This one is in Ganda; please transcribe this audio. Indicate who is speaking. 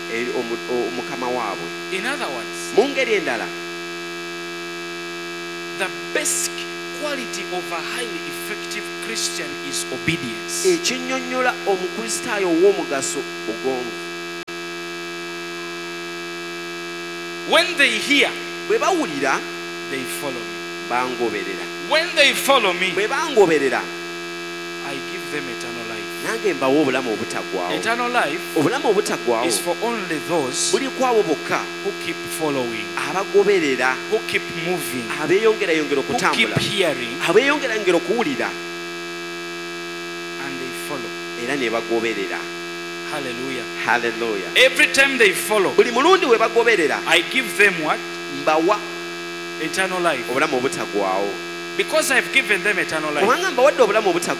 Speaker 1: omukama waabwe.
Speaker 2: In other words,
Speaker 1: Mu ngeri endala,
Speaker 2: the basic quality of a highly effective Christian is obedience.
Speaker 1: ekinnyonnyola omukristaayo ow'omugaso bugonvu.
Speaker 2: When they hear,
Speaker 1: Bwe bawulira
Speaker 2: they follow me.
Speaker 1: bangoberera.
Speaker 2: When they follow me,
Speaker 1: Bwe bangoberera
Speaker 2: I give them eternal life.
Speaker 1: nange mbawa obulamu obutaggwaawo.
Speaker 2: Eternal life
Speaker 1: Obulamu obutaggwaawo
Speaker 2: is for only those
Speaker 1: buli ku abo bokka
Speaker 2: who keep following,
Speaker 1: abagoberera,
Speaker 2: who keep moving,
Speaker 1: abeeyongerayongera
Speaker 2: who keep
Speaker 1: okutambula,
Speaker 2: hearing,
Speaker 1: abeeyongerayongera okuwulira
Speaker 2: and they follow.
Speaker 1: era ne bagoberera.
Speaker 2: Hallelujah.
Speaker 1: Haleluya.
Speaker 2: Every time they follow,
Speaker 1: Buli mulundi we bagoberera
Speaker 2: I give them what?
Speaker 1: mbawa
Speaker 2: Eternal life.
Speaker 1: obulamu obutaggwaawo.
Speaker 2: Because I've given them eternal life,
Speaker 1: Kubanga mbawadde obulamu obutaggwaawo.